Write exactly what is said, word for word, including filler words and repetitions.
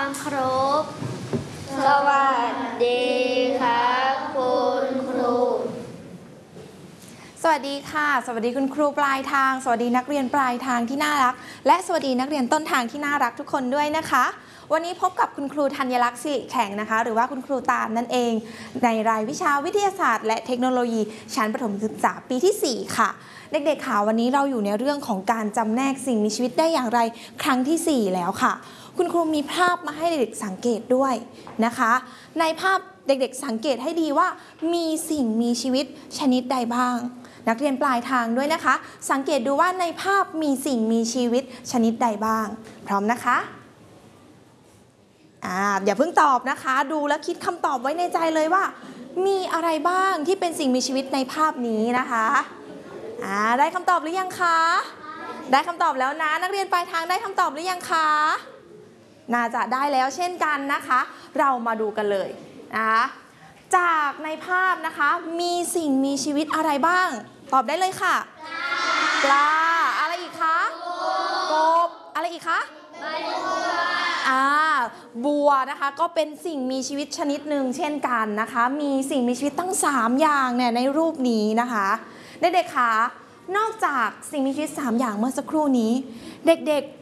ความเคารพสวัสดีครับคุณครูสวัสดีค่ะสวัสดีคุณครูปลายทางสวัสดีนักเรียนปลายทางที่น่ารักและสวัสดีนักเรียนต้นทางที่น่ารักทุกคนด้วยนะคะวันนี้พบกับคุณครูธัญลักษณ์สิริแข็งนะคะหรือว่าคุณครูตามนั่นเองในรายวิชาวิทยาศาสตร์และเทคโนโลยีชั้นประถมศึกษาปีที่สี่ค่ะเด็กๆค่ะวันนี้เราอยู่ในเรื่องของการจำแนกสิ่งมีชีวิตได้อย่างไรครั้งที่สี่แล้วค่ะคุณครูมีภาพมาให้เด็กๆสังเกตด้วยนะคะในภาพเด็กๆสังเกตให้ดีว่ามีสิ่งมีชีวิตชนิดใดบ้างนักเรียนปลายทางด้วยนะคะสังเกตดูว่าในภาพมีสิ่งมีชีวิตชนิดใดบ้างพร้อมนะคะอ่าอย่าเพิ่งตอบนะคะดูแล้วคิดคำตอบไว้ในใจเลยว่ามีอะไรบ้างที่เป็นสิ่งมีชีวิตในภาพนี้นะคะอ่าได้คำตอบหรือยังคะได้คำตอบแล้วนะนักเรียนปลายทางได้คำตอบหรือยังคะน่าจะได้แล้วเช่นกันนะคะเรามาดูกันเลยนะคะจากในภาพนะคะมีสิ่งมีชีวิตอะไรบ้างตอบได้เลยค่ะปลาอะไรอีกคะกบอะไรอีกคะอ่าบัวนะคะก็เป็นสิ่งมีชีวิตชนิดหนึ่งเช่นกันนะคะมีสิ่งมีชีวิตตั้งสามอย่างเนี่ยในรูปนี้นะคะเด็กๆคะนอกจากสิ่งมีชีวิตสามอย่างเมื่อสักครู่นี้เด็ก